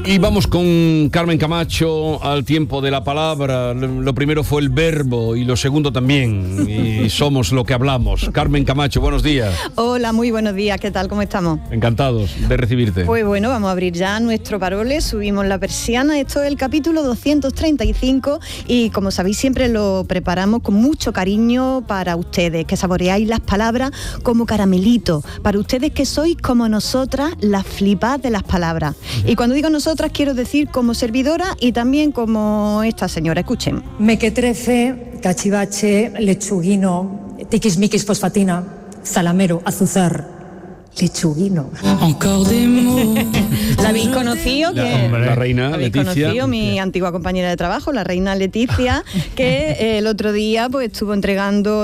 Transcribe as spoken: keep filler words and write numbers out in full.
Y vamos con Carmen Camacho al tiempo de la palabra. Lo primero fue el verbo y lo segundo también. Y somos lo que hablamos. Carmen Camacho, buenos días. Hola, muy buenos días. ¿Qué tal? ¿Cómo estamos? Encantados de recibirte. Pues bueno, vamos a abrir ya nuestro parole. Subimos la persiana. Esto es el capítulo doscientos treinta y cinco y como sabéis siempre lo preparamos con mucho cariño para ustedes, que saboreáis las palabras como caramelito. Para ustedes que sois como nosotras, las flipas de las palabras. Y cuando digo nosotras, quiero decir como servidora y también como esta señora. Escuchen. Mequetrefe, cachivache, lechuguino, tiquismiquis fosfatina, zalamero, azuzar, lechuguino. La habéis conocido, que la, la reina la habéis Leticia. conocido, mi antigua compañera de trabajo, la reina Leticia, que eh, el otro día pues estuvo entregando